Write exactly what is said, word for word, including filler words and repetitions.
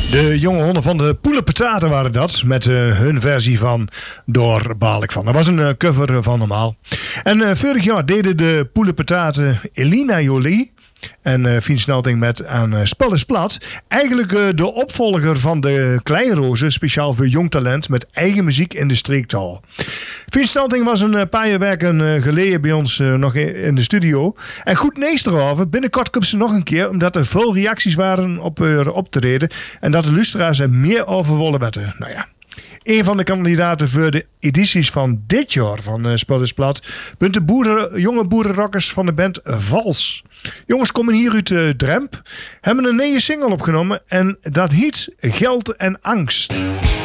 De jonge honden van de Poelenpataten waren dat. Met uh, hun versie van Door baal ik van. Dat was een uh, cover van Normaal. En uh, vorig jaar deden de Poelenpataten Elina Jolie en uh, Fien Snelting met aan uh, Spel is Plat. Eigenlijk uh, de opvolger van de Kleinrozen. Speciaal voor jong talent met eigen muziek in de streektaal. Fien Snelting was een uh, paar jaar werken uh, geleden bij ons uh, nog in, in de studio. En goed nees erover. Binnenkort komt ze nog een keer. Omdat er veel reacties waren op uh, optreden. En dat de luisteraars er meer over willen weten. Nou ja. Een van de kandidaten voor de edities van dit jaar van uh, Spel is Plat bent de boeren, jonge boerenrockers van de band Vals. Jongens komen hier uit uh, Dremp, hebben een nieuwe single opgenomen en dat heet Geld en Angst.